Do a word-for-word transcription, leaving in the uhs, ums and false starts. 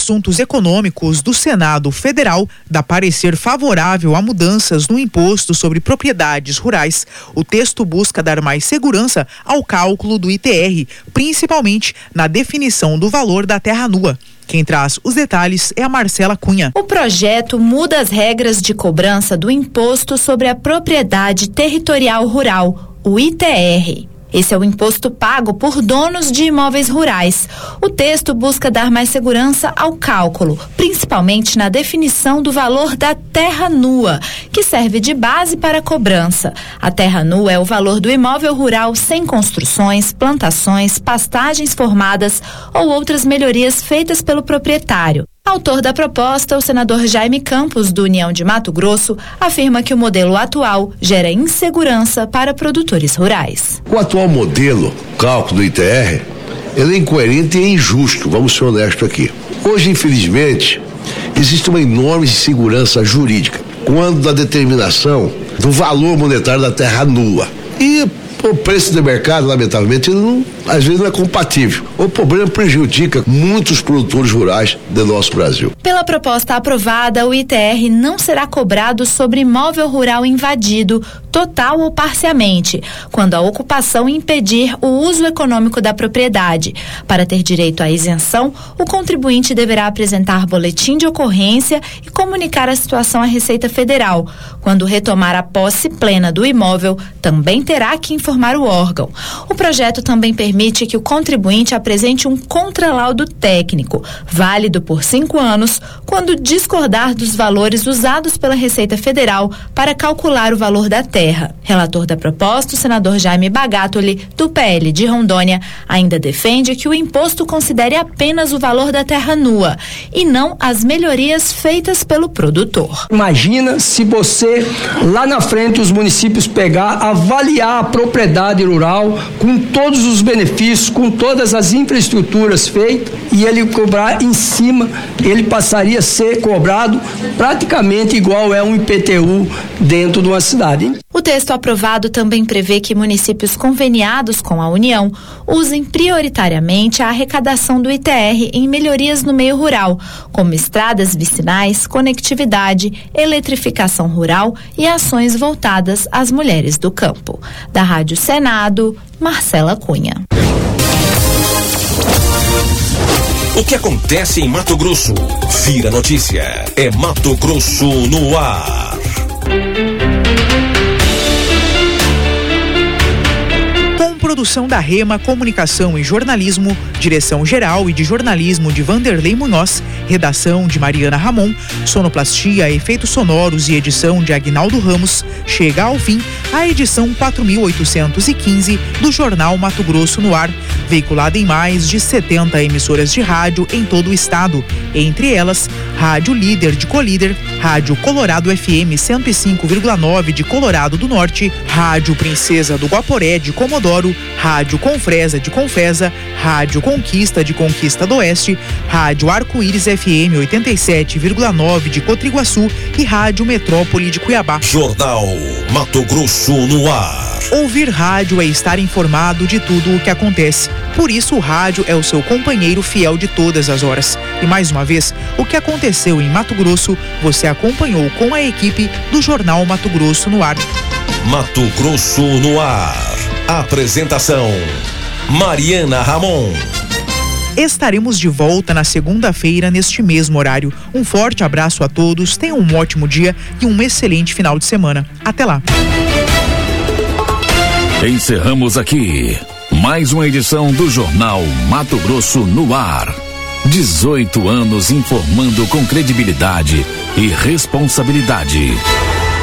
Assuntos Econômicos do Senado Federal dá parecer favorável a mudanças no imposto sobre propriedades rurais. O texto busca dar mais segurança ao cálculo do I T R, principalmente na definição do valor da terra nua. Quem traz os detalhes é a Marcela Cunha. O projeto muda as regras de cobrança do Imposto sobre a Propriedade Territorial Rural, o I T R. Esse é o imposto pago por donos de imóveis rurais. O texto busca dar mais segurança ao cálculo, principalmente na definição do valor da terra nua, que serve de base para a cobrança. A terra nua é o valor do imóvel rural sem construções, plantações, pastagens formadas ou outras melhorias feitas pelo proprietário. Autor da proposta, o senador Jaime Campos, do União de Mato Grosso, afirma que o modelo atual gera insegurança para produtores rurais. O atual modelo, cálculo do I T R, ele é incoerente e injusto, vamos ser honestos aqui. Hoje, infelizmente, existe uma enorme insegurança jurídica quando da determinação do valor monetário da terra nua. E o preço de mercado, lamentavelmente, não, às vezes não é compatível. O problema prejudica muitos produtores rurais do nosso Brasil. Pela proposta aprovada, o I T R não será cobrado sobre imóvel rural invadido, total ou parcialmente, quando a ocupação impedir o uso econômico da propriedade. Para ter direito à isenção, o contribuinte deverá apresentar boletim de ocorrência e comunicar a situação à Receita Federal. Quando retomar a posse plena do imóvel, também terá que informar o órgão. O projeto também permite que o contribuinte apresente um contralaudo técnico, válido por cinco anos, quando discordar dos valores usados pela Receita Federal para calcular o valor da terra. Relator da proposta, o senador Jaime Bagatoli, do P L de Rondônia, ainda defende que o imposto considere apenas o valor da terra nua e não as melhorias feitas pelo produtor. Imagina se você, lá na frente, os municípios pegar, avaliar a propriedade rural com todos os benefícios, com todas as infraestruturas feitas, e ele cobrar em cima, ele passaria a ser cobrado praticamente igual é um I P T U dentro de uma cidade. O texto aprovado também prevê que municípios conveniados com a União usem prioritariamente a arrecadação do I T R em melhorias no meio rural, como estradas vicinais, conectividade, eletrificação rural e ações voltadas às mulheres do campo. Da Rádio Senado, Marcela Cunha. O que acontece em Mato Grosso? Vira notícia. É Mato Grosso no ar. Produção da Rema Comunicação e Jornalismo, direção geral e de jornalismo de Vanderlei Munhoz, redação de Mariana Ramon, sonoplastia, efeitos sonoros e edição de Aguinaldo Ramos, chega ao fim a edição quatro mil oitocentos e quinze do Jornal Mato Grosso no ar, veiculada em mais de setenta emissoras de rádio em todo o estado, entre elas Rádio Líder de Colíder, Rádio Colorado F M cento e cinco vírgula nove de Colorado do Norte, Rádio Princesa do Guaporé de Comodoro, Rádio Confresa de Confresa, Rádio Conquista de Conquista do Oeste, Rádio Arco-Íris F M oitenta e sete vírgula nove de Cotriguaçu e Rádio Metrópole de Cuiabá. Jornal Mato Grosso no ar. Ouvir rádio é estar informado de tudo o que acontece. Por isso o rádio é o seu companheiro fiel de todas as horas. E mais uma vez, o que aconteceu em Mato Grosso, você acompanhou com a equipe do Jornal Mato Grosso no ar. Mato Grosso no ar. Apresentação: Mariana Ramon. Estaremos de volta na segunda-feira neste mesmo horário. Um forte abraço a todos, tenham um ótimo dia e um excelente final de semana. Até lá. Encerramos aqui mais uma edição do Jornal Mato Grosso no ar. dezoito anos informando com credibilidade e responsabilidade.